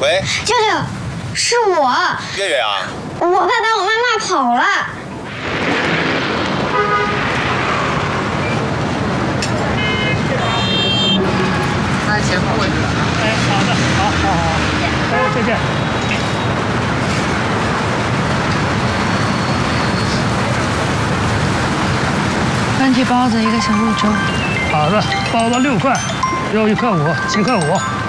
喂， 舅舅，是我。 月月啊， 我爸把我妈骂跑了。 在前方位置了啊。哎，好的，好，哎，再见。 番茄包子一个小米粥。 好的，包子6块，肉1块5，7块5。